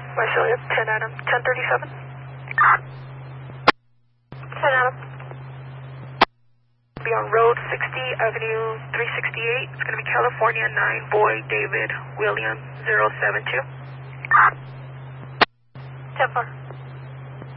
Visalia, 10 Adam, 1037. 10 Adam. Be on Road 60, Avenue 368. It's going to be California 9, Boy, David, William, 072. 10-4.